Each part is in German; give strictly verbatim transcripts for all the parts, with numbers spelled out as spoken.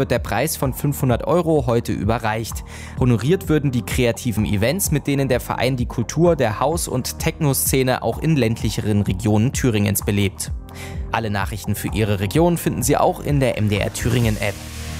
wird der Preis von fünfhundert Euro heute überreicht. Honoriert würden die kreativen Events, mit denen der Verein die Kultur der Haus- und Techno-Szene auch in ländlicheren Regionen Thüringens belebt. Alle Nachrichten für Ihre Region finden Sie auch in der M D R Thüringen App.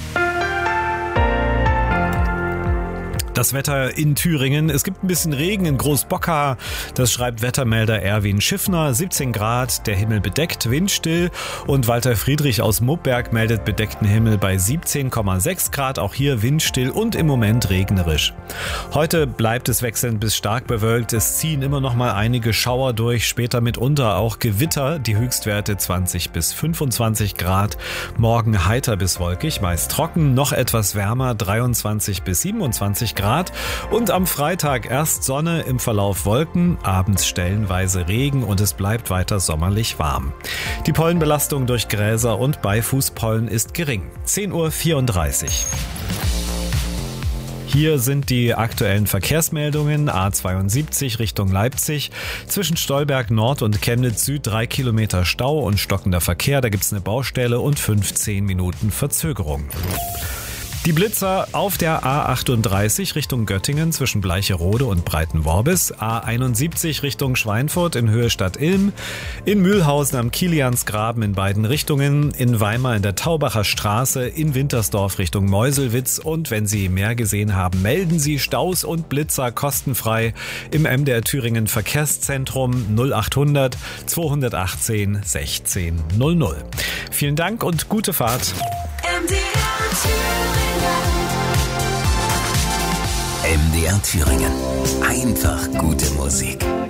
Das Wetter in Thüringen. Es gibt ein bisschen Regen in Großbockar. Das schreibt Wettermelder Erwin Schiffner. siebzehn Grad, der Himmel bedeckt, windstill. Und Walter Friedrich aus Muppberg meldet bedeckten Himmel bei siebzehn Komma sechs Grad. Auch hier windstill und im Moment regnerisch. Heute bleibt es wechselnd bis stark bewölkt. Es ziehen immer noch mal einige Schauer durch. Später mitunter auch Gewitter. Die Höchstwerte zwanzig bis fünfundzwanzig Grad. Morgen heiter bis wolkig, meist trocken. Noch etwas wärmer, dreiundzwanzig bis siebenundzwanzig Grad. Und am Freitag erst Sonne, im Verlauf Wolken, abends stellenweise Regen und es bleibt weiter sommerlich warm. Die Pollenbelastung durch Gräser und Beifußpollen ist gering. zehn Uhr vierunddreißig. Hier sind die aktuellen Verkehrsmeldungen. A zweiundsiebzig Richtung Leipzig. Zwischen Stolberg Nord und Chemnitz Süd drei Kilometer Stau und stockender Verkehr. Da gibt's eine Baustelle und fünfzehn Minuten Verzögerung. Die Blitzer auf der A achtunddreißig Richtung Göttingen zwischen Bleicherode und Breitenworbis, A einundsiebzig Richtung Schweinfurt in Höhe Stadt Ilm, in Mühlhausen am Kiliansgraben in beiden Richtungen, in Weimar in der Taubacher Straße, in Wintersdorf Richtung Meuselwitz und wenn Sie mehr gesehen haben, melden Sie Staus und Blitzer kostenfrei im M D R Thüringen Verkehrszentrum null achthundert zweihundertachtzehn sechzehn null null. Vielen Dank und gute Fahrt. M D R Thüringen. M D R Thüringen. Einfach gute Musik.